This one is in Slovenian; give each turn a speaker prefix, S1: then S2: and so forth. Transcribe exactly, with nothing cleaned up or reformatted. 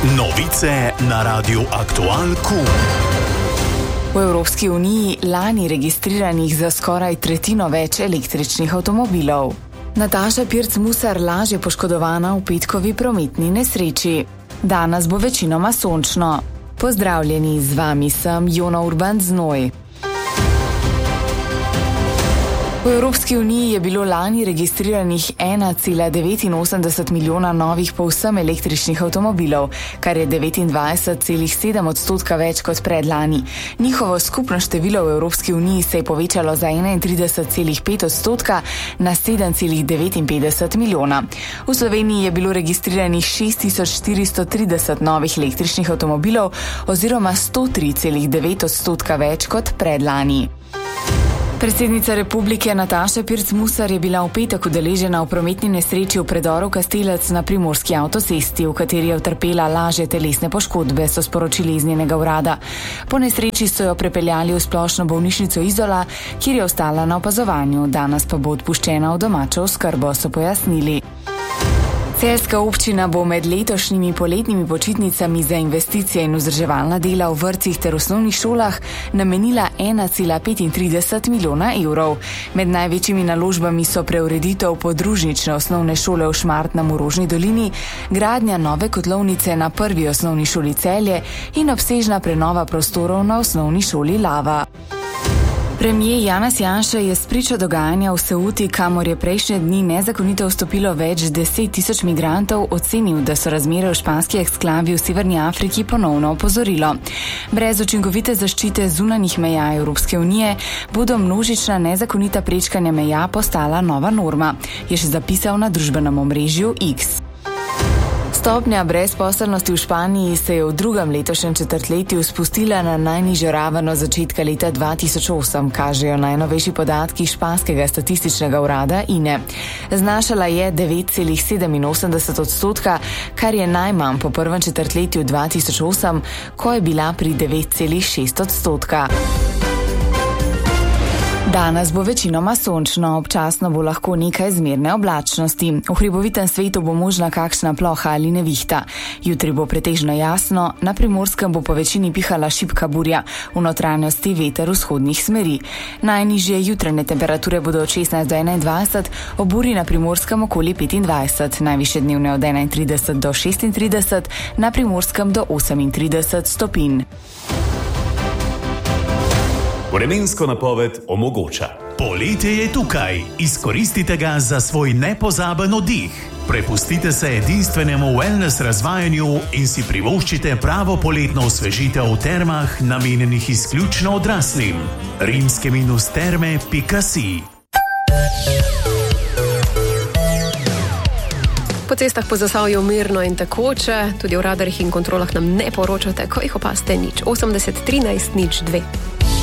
S1: Novice na Radiu Aktual Q.
S2: V Evropski uniji lani registriranih za skoraj tretjino več električnih avtomobilov. Nataša Pirc-Musar lažje poškodovana v petkovi prometni nesreči. Danes bo večinoma sončno. Pozdravljeni, z vami sem Jona Urban Znoj. V Evropski uniji je bilo lani registriranih ena cela devetinosemdeset milijona novih povsem električnih avtomobilov, kar je devetindvajset celih sedem odstotka več kot predlani. Njihovo skupno število v Evropski uniji se je povečalo za enaintrideset celih pet odstotka na sedem celih devetinpetdeset milijona. V Sloveniji je bilo registriranih šest tisoč štiristo trideset novih električnih avtomobilov oziroma sto tri celih devet odstotka več kot predlani. Predsednica republike Nataša Pirc-Musar je bila v petek udeležena v prometni nesreči v predoru Kastelec na primorski avtocesti, v kateri je utrpela lažje telesne poškodbe, so sporočili iz njenega urada. Po nesreči so jo prepeljali v splošno bolnišnico Izola, kjer je ostala na opazovanju, danes pa bo odpuščena v domačo oskrbo, so pojasnili. Celjska občina bo med letošnjimi poletnimi počitnicami za investicije in vzdrževalna dela v vrtcih ter osnovnih šolah namenila ena cela petintrideset milijona evrov. Med največjimi naložbami so preureditev podružnične osnovne šole v Šmartnem v Rožni dolini, gradnja nove kotlovnice na prvi osnovni šoli Celje in obsežna prenova prostorov na osnovni šoli Lava. Premier Janez Janša je spričo dogajanja v Ceuti, kamor je prejšnje dni nezakonito vstopilo več deset tisoč migrantov, ocenil, da so razmere v španski eksklavi v Severni Afriki ponovno opozorilo. Brez učinkovite zaščite zunanjih meja Evropske unije bodo množična nezakonita prečkanja meja postala nova norma, je še zapisal na družbenem omrežju X. Stopnja brezposelnosti v Španiji se je v drugem letošnjem četrtletju spustila na najnižjo raven od začetka leta dva tisoč osem, kažejo najnovejši podatki španskega statističnega urada I N E. Znašala je devet celih sedeminosemdeset odstotka, kar je najmanj po prvem četrtletju dva tisoč osem, ko je bila pri devet celih šest odstotka. Danes bo večinoma sončno, občasno bo lahko nekaj zmerne oblačnosti. V hribovitem svetu bo možna kakšna ploha ali nevihta. Jutri bo pretežno jasno, na Primorskem bo po večini pihala šibka burja, v notranjosti veter vzhodnih smeri. Najnižje jutranje temperature bodo od šestnajst do enaindvajset, ob burji na Primorskem okoli petindvajset, najvišje dnevne od enaintrideset do šestintrideset, na Primorskem do osemintrideset stopinj.
S1: Vremensko napoved omogoča. Poletje je tukaj, izkoristite ga za svoj nepozaben oddih. Prepustite se edinstvenemu wellness razvajanju in si privoščite pravo poletno osvežitev v termah, namenjenih izključno odraslim. rimske minus terme pika si.
S3: Po cestah po Zasavju mirno in tekoče, tudi v radarjih in kontrolah nam ne poročate, ko jih opaste nič osemdeset trinajst nič dve.